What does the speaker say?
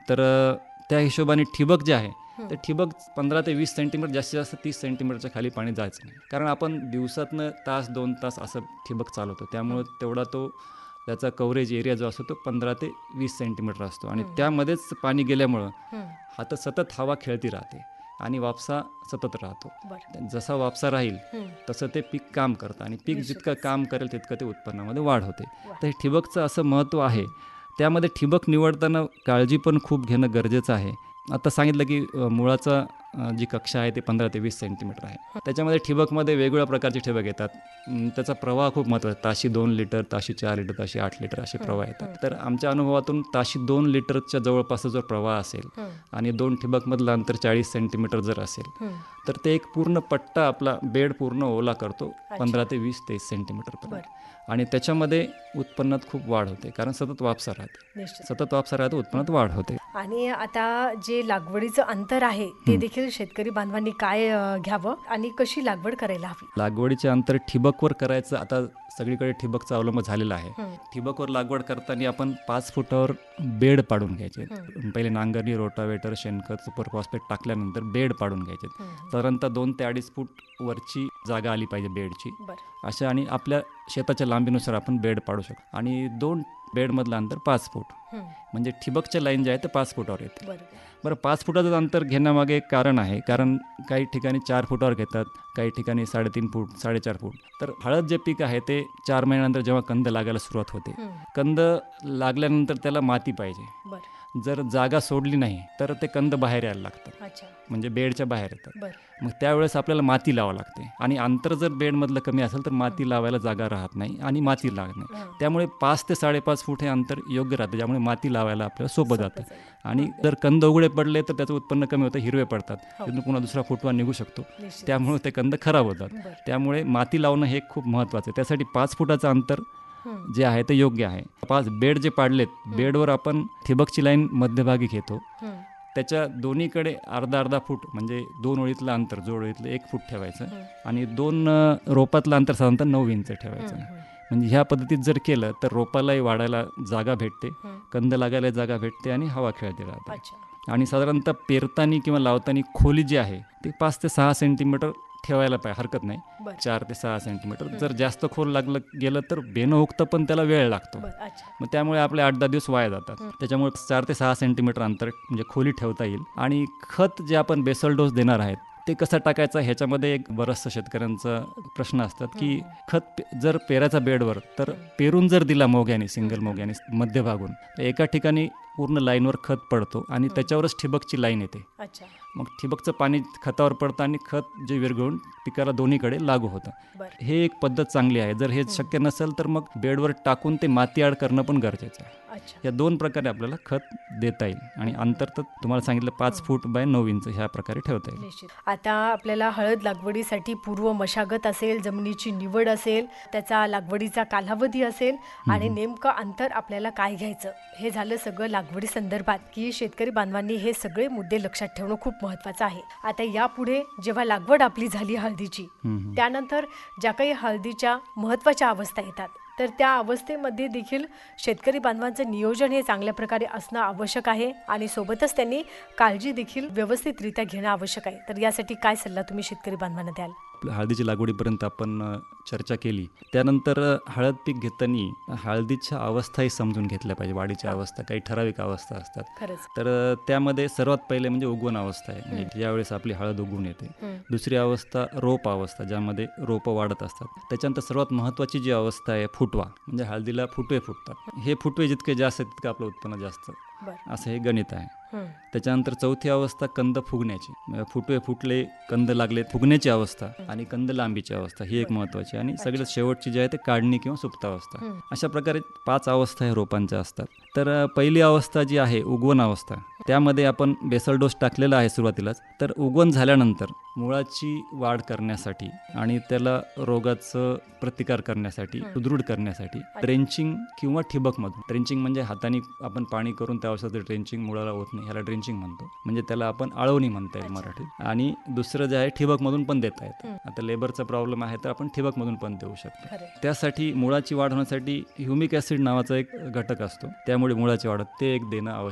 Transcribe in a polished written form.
तर त्या हिशोबाने ठिबक जे आहे तर ठिबक 15 ते 20 सेंटीमीटर, जास्तीत जास्त 30 सेंटीमीटरच्या खाली पाणी जायचं नाही. कारण आपण दिवसातनं तास 2 तास असं ठिबक चालवतो, त्यामुळं तेवढा तो त्याचा कव्हरेज एरिया जो असतो तो 15 ते 20 सेंटीमीटर असतो. आणि त्यामध्येच पाणी गेल्यामुळं आता सतत हवा खेळती राहते आणि वापसा सतत राहतो. जसा वापसा राहील तसं ते पीक काम करतं आणि पीक जितकं काम करेल तितकं ते उत्पन्नामध्ये वाढ होते. तर हे ठिबकचं असं महत्त्व आहे. त्यामध्ये ठिबक निवडताना काळजी पण खूप घेणं गरजेचं आहे. आता सांगितलं की मुळाचा जी कक्षा आहे ते 15 ते 20 सेंटीमीटर आहे. त्याच्यामध्ये ठिबकमध्ये वेगवेगळ्या प्रकारचे ठिबक येतात. त्याचा प्रवाह खूप महत्त्वाचा. ताशी 2 लिटर, ताशी 4 लिटर, ताशी 8 लिटर असे प्रवाह येतात. तर आमच्या अनुभवातून ताशी 2 लिटरच्या जवळपास जर प्रवाह असेल आणि 2 ठिबकमधलं अंतर 40 सेंटीमीटर जर असेल तर ते एक पूर्ण पट्टा आपला बेड पूर्ण ओला करतो 15 ते 20 ते सेंटीमीटरपर्यंत. आणि त्याच्यामध्ये उत्पन्नात खूप वाढ होते, कारण सतत वापसा राहते. सतत वापसा राहते, उत्पन्नात वाढ होते. आणि आता जे लागवडीचं अंतर आहे ते देखील शेतकरी बांधवांनी काय घ्यावं आणि कशी लागवड करायला हवी? लागवडीचे अंतर ठिबकवर करायचं आता सगळीकडे ठिबकचा अवलंब झालेला आहे. ठिबकवर लागवड करताना आपण 5 फुटावर बेड पाडून घ्यायचे. पहिले नांगरणी, रोटावेटर, शेणखत, सुपर फॉस्फेट टाकल्यानंतर बेड पाडून घ्यायचे. साधारणतः 2 ते 2.5 फूट वरची जागा आली पाहिजे बेडची अशा. आणि आपल्या शेताच्या लांबीनुसार आपण बेड पाडू शकतो. आणि 2 बेडमधलं अंतर 5 फूट, म्हणजे ठिबकच्या लाईन जे आहे ते 5 फुटावर येते. बरं, 5 फुटाचं अंतर घेण्यामागे एक कारण आहे. कारण काही ठिकाणी 4 फुटावर घेतात, काही ठिकाणी 3.5 फूट, 4.5 फूट. तर हळद जे पीक आहे ते 4 महिन्यानंतर जेव्हा कंद लागायला सुरुवात होते, कंद लागल्यानंतर त्याला माती पाहिजे. जर जागा सोडली नाही तर ते कंद बाहेर यायला लागतात, म्हणजे बेडच्या बाहेर येतात. मग त्यावेळेस आपल्याला माती लावावं लागते. आणि अंतर जर बेडमधलं कमी असेल तर माती लावायला जागा राहत नाही आणि माती लागत नाही. त्यामुळे 5 ते 5.5 फूट हे अंतर योग्य राहतं, ज्यामुळे माती लावायला आपल्याला सोपं जातं. आणि जर कंद उघडे पडले तर त्याचं उत्पन्न कमी होतं, हिरवे पडतात, तिथून पुन्हा दुसरा फुटवा निघू शकतो, त्यामुळे ते कंद खराब होतात. त्यामुळे माती लावणं हे खूप महत्त्वाचं आहे. त्यासाठी 5 फुटाचं अंतर जे आहे ते योग्य आहे. 5 बेड जे पाडलेत, बेडवर आपण ठिबकची लाईन मध्यभागी घेतो, त्याच्या दोन्हीकडे अर्धा फूट, म्हणजे 2 ओळीतलं अंतर, जोड ओळीतलं 1 फूट ठेवायचं. आणि 2 रोपातलं अंतर साधारणतः 9 इंच ठेवायचं. म्हणजे ह्या पद्धतीत जर केलं तर रोपालाही वाढायला जागा भेटते, कंद लागायला जागा भेटते आणि हवा खेळते राहते. आणि साधारणतः पेरताना किंवा लावताना खोली जी आहे ती 5 ते 6 सेंटीमीटर ठेवायला पाहिजे, हरकत नाही. 4 ते 6 सेंटीमीटर. जर जास्त खोल लागलं गेलं तर बेनं उगतं, पण त्याला वेळ लागतो. मग त्यामुळे आपले 8-10 दिवस वाया जातात. त्याच्यामुळे 4 ते 6 सेंटीमीटर अंतर म्हणजे खोली ठेवता येईल. आणि खत जे आपण बेसल डोस देणार आहेत ते कसं टाकायचं, ह्याच्यामध्ये एक बरंचसं शेतकऱ्यांचा प्रश्न असतात की खत जर पेरायचा बेडवर तर पेरून जर दिला मोग्याने, सिंगल मोग्याने मध्यभागून, एका ठिकाणी पूर्ण लाईनवर खत पडतो आणि त्याच्यावरच ठिबकची लाईन येते. मग ठिबकचं पाणी खतावर पडतं आणि खत जे विरघळून पिकाला दोन्हीकडे लागू होतं. हे एक पद्धत चांगली आहे. जर हे शक्य नसेल तर मग बेडवर टाकून ते माती आड करणं पण गरजेचं आहे. या 2 प्रकारे आपल्याला खत देता येईल. आणि अंतर तर तुम्हाला सांगितलं 5 फूट बाय 9 इंच ह्या प्रकारे ठेवता येईल. आता आपल्याला हळद लागवडीसाठी पूर्व मशागत असेल, जमिनीची निवड असेल, त्याचा लागवडीचा कालावधी असेल आणि नेमकं अंतर आपल्याला काय घ्यायचं, हे झालं सगळं लागवडी संदर्भात, की शेतकरी बांधवांनी हे सगळे मुद्दे लक्षात ठेवणं खूप महत्त्वाचं आहे. आता यापुढे जेव्हा लागवड आपली झाली हळदीची, त्यानंतर ज्या काही हळदीच्या महत्त्वाच्या अवस्था येतात तर त्या अवस्थेमध्ये देखील शेतकरी बांधवांचं नियोजन हे चांगल्या प्रकारे असणं आवश्यक आहे आणि सोबतच त्यांनी काळजी देखील व्यवस्थितरित्या घेणं आवश्यक आहे. तर यासाठी काय सल्ला तुम्ही शेतकरी बांधवांना द्याल? हळदीची लागवडीपर्यंत आपण चर्चा केली. त्यानंतर हळद पीक घेताना हळदीच्या अवस्थाही समजून घेतल्या पाहिजे. वाढीच्या अवस्था, काही ठराविक अवस्था असतात. तर त्यामध्ये सर्वात पहिले म्हणजे उगवण अवस्था आहे, म्हणजे ज्यावेळेस आपली हळद उगवून येते. दुसरी अवस्था रोप अवस्था, ज्यामध्ये रोपं वाढत असतात. त्याच्यानंतर सर्वात महत्त्वाची जी अवस्था आहे फुटवा, म्हणजे हळदीला फुटवे फुटतात. हे फुटवे जितके जास्त आहेत तितकं आपलं उत्पन्न जास्त, असं हे गणित आहे. त्याच्यानंतर चौथी अवस्था कंद फुगण्याची, फुटवे फुटले, कंद लागले, फुगण्याची अवस्था आणि कंद लांबीची अवस्था ही एक महत्त्वाची. आणि सगळ्यात शेवटची जी आहे ते काढणी किंवा सुप्तावस्था. अशा प्रकारे 5 अवस्था हे रोपांच्या असतात. तर पहिली अवस्था जी आहे उगवण अवस्था, त्यामध्ये आपण बेसल डोस टाकलेला आहे सुरुवातीलाच. तर उगवण झाल्यानंतर मुळाची वाढ करण्यासाठी आणि त्याला रोगाचं प्रतिकार करण्यासाठी, सुदृढ करण्यासाठी ड्रेंचिंग किंवा ठिबकमधून, ड्रेंचिंग म्हणजे हाताने आपण पाणी करून त्या अवस्थेत ड्रेंचिंग मुळाला होत नाही, ह्याला ड्रेंचिंग म्हणतो, म्हणजे त्याला आपण आळवणी म्हणता येईल मराठीत. आणि दुसरं जे आहे ठिबकमधून पण देता येतं. आता लेबरचा प्रॉब्लेम आहे तर आपण ठिबकमधून पण देऊ शकतो. त्यासाठी मुळाची वाढ होण्यासाठी ह्युमिक ॲसिड नावाचा एक घटक असतो, त्यामुळे मुळाची वाढ ते एक देणं आवश्यक